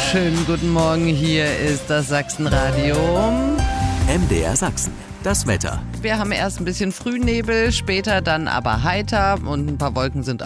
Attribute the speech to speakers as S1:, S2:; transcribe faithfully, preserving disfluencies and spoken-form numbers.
S1: Schönen guten Morgen, hier ist das Sachsenradio.
S2: M D R Sachsen, das Wetter.
S1: Wir haben erst ein bisschen Frühnebel, später dann aber heiter und ein paar Wolken sind